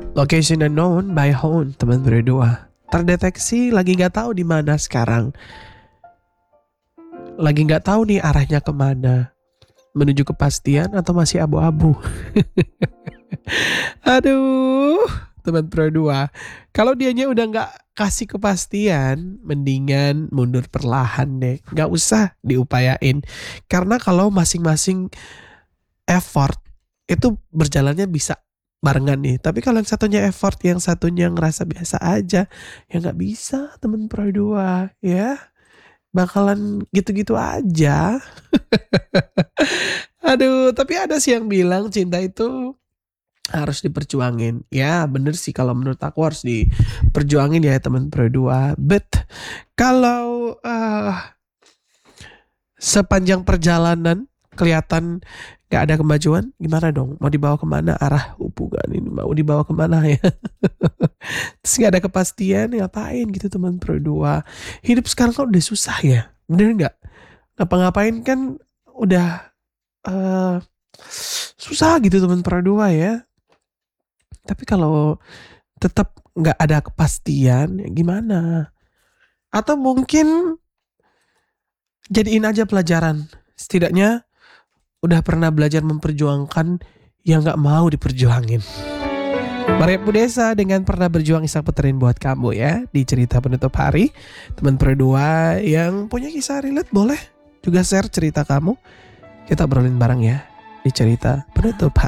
Location unknown by Hoon, teman berdua. Terdeteksi lagi nggak tahu di mana sekarang. Lagi nggak tahu nih arahnya kemana. Menuju kepastian atau masih abu-abu. Aduh, teman berdua. Kalau dianya udah nggak kasih kepastian, mendingan mundur perlahan deh. Nggak usah diupayain. Karena kalau masing-masing effort itu berjalannya bisa barengan nih. Tapi kalau yang satunya effort, yang satunya ngerasa biasa aja, ya nggak bisa temen berdua ya. Bakalan gitu-gitu aja. Aduh, tapi ada sih yang bilang cinta itu harus diperjuangin. Ya bener sih kalau menurut aku harus diperjuangin ya temen berdua. But kalau sepanjang perjalanan kelihatan gak ada kemajuan, gimana dong? Mau dibawa kemana arah hubungan ini? Mau dibawa kemana ya? Terus gak ada kepastian, ngapain gitu teman berdua? Hidup sekarang kan udah susah ya, bener gak? Ngapa-ngapain kan udah susah gitu teman berdua ya. Tapi kalau tetap gak ada kepastian, ya gimana? Atau mungkin jadiin aja pelajaran. Setidaknya udah pernah belajar memperjuangkan yang gak mau diperjuangin. Maria Pudesa dengan Pernah Berjuang Isak puterin buat kamu ya di cerita penutup hari. Teman berdua yang punya kisah relate boleh juga share cerita kamu. Kita obrolin bareng ya di cerita penutup hari.